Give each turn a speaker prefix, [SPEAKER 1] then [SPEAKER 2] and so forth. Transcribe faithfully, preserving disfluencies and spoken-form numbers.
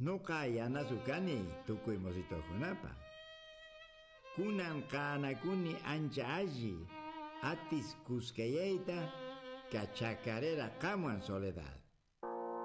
[SPEAKER 1] Nuqa yanasukani tukuy musitoqkunapa. Kunan qaanakuni ancha alli atis kuskayayta kachakarera qamwan Soledad.